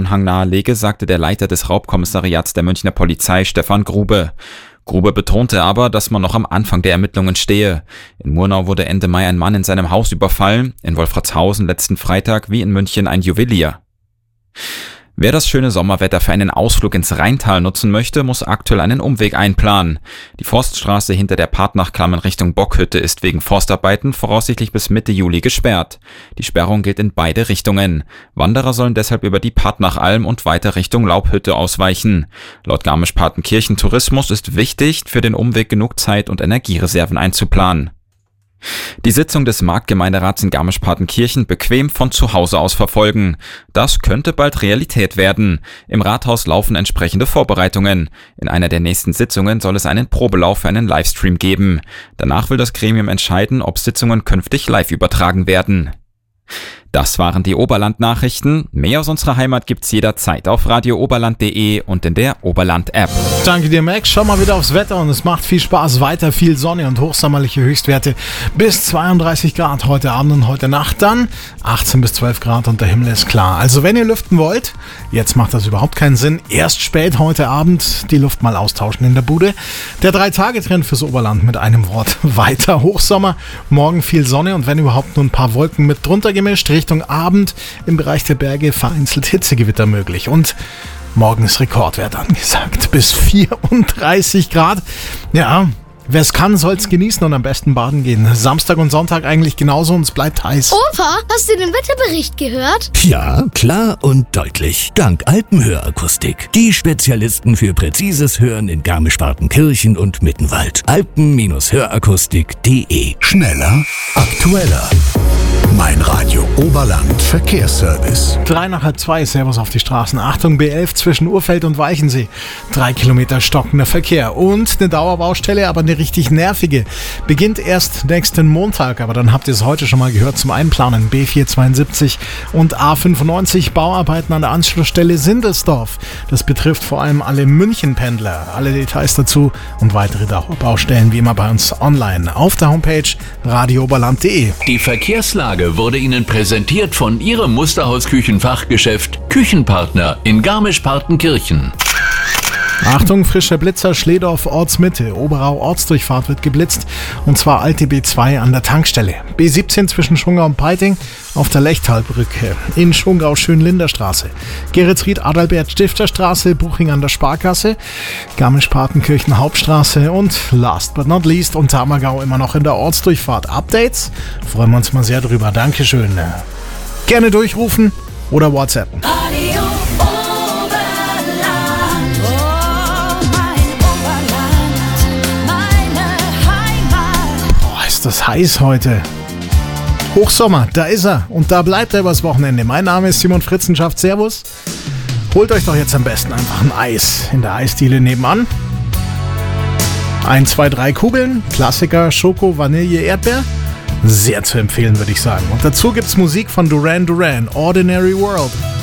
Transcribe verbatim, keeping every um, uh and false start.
Zusammenhang nahelege, sagte der Leiter des Raubkommissariats der Münchner Polizei, Stefan Grube. Grube betonte aber, dass man noch am Anfang der Ermittlungen stehe. In Murnau wurde Ende Mai ein Mann in seinem Haus überfallen, in Wolfratshausen letzten Freitag wie in München ein Juwelier. Wer das schöne Sommerwetter für einen Ausflug ins Rheintal nutzen möchte, muss aktuell einen Umweg einplanen. Die Forststraße hinter der Partnachklamm in Richtung Bockhütte ist wegen Forstarbeiten voraussichtlich bis Mitte Juli gesperrt. Die Sperrung gilt in beide Richtungen. Wanderer sollen deshalb über die Partnachalm und weiter Richtung Laubhütte ausweichen. Laut Garmisch-Partenkirchen Tourismus ist wichtig, für den Umweg genug Zeit und Energiereserven einzuplanen. Die Sitzung des Marktgemeinderats in Garmisch-Partenkirchen bequem von zu Hause aus verfolgen. Das könnte bald Realität werden. Im Rathaus laufen entsprechende Vorbereitungen. In einer der nächsten Sitzungen soll es einen Probelauf für einen Livestream geben. Danach will das Gremium entscheiden, ob Sitzungen künftig live übertragen werden. Das waren die Oberland-Nachrichten. Mehr aus unserer Heimat gibt's jederzeit auf radio oberland punkt de und in der Oberland-App. Danke dir, Max. Schau mal wieder aufs Wetter und es macht viel Spaß. Weiter viel Sonne und hochsommerliche Höchstwerte bis zweiunddreißig Grad heute Abend und heute Nacht. Dann achtzehn bis zwölf Grad und der Himmel ist klar. Also wenn ihr lüften wollt, jetzt macht das überhaupt keinen Sinn. Erst spät heute Abend die Luft mal austauschen in der Bude. Der Drei-Tage-Trend fürs Oberland mit einem Wort: weiter Hochsommer. Morgen viel Sonne und wenn überhaupt nur ein paar Wolken mit drunter gemischt. Richtung Abend im Bereich der Berge vereinzelt Hitzegewitter möglich. Und morgen ist Rekordwert angesagt. Bis vierunddreißig Grad. Ja, wer es kann, soll es genießen und am besten baden gehen. Samstag und Sonntag eigentlich genauso und es bleibt heiß. Opa, hast du den Wetterbericht gehört? Ja, klar und deutlich. Dank Alpenhörakustik. Die Spezialisten für präzises Hören in Garmisch-Partenkirchen und Mittenwald. alpen hörakustik punkt de. Schneller, aktueller. Mein Radio Oberland Verkehrsservice. Drei nach halb zwei, Servus auf die Straßen. Achtung, B elf zwischen Urfeld und Weichensee. Drei Kilometer stockender Verkehr und eine Dauerbaustelle, aber eine richtig nervige. Beginnt erst nächsten Montag, aber dann habt ihr es heute schon mal gehört zum Einplanen. B vierhundertzweiundsiebzig und A fünfundneunzig, Bauarbeiten an der Anschlussstelle Sindelsdorf. Das betrifft vor allem alle München-Pendler. Alle Details dazu und weitere Dauerbaustellen wie immer bei uns online auf der Homepage radio oberland punkt de. Die Verkehrslage wurde Ihnen präsentiert von Ihrem Musterhaus-Küchenfachgeschäft Küchenpartner in Garmisch-Partenkirchen. Achtung, frischer Blitzer, Schledorf, Ortsmitte. Oberau Ortsdurchfahrt wird geblitzt und zwar alte B zwei an der Tankstelle. B siebzehn zwischen Schongau und Peiting auf der Lechtalbrücke. In Schongau Schönlinderstraße. Geretsried Adalbert Stifterstraße, Buching an der Sparkasse. Garmisch-Partenkirchen Hauptstraße und last but not least Unterammergau immer noch in der Ortsdurchfahrt. Updates? Freuen wir uns mal sehr drüber. Dankeschön. Gerne durchrufen oder WhatsAppen. Radio Oberland, oh mein Oberland, meine Heimat. Boah, ist das heiß heute. Hochsommer, da ist er und da bleibt er übers Wochenende. Mein Name ist Simon Fritzenschaft, servus. Holt euch doch jetzt am besten einfach ein Eis in der Eisdiele nebenan. Ein, zwei, drei Kugeln, Klassiker, Schoko, Vanille, Erdbeer. Sehr zu empfehlen, würde ich sagen. Und dazu gibt's Musik von Duran Duran, Ordinary World.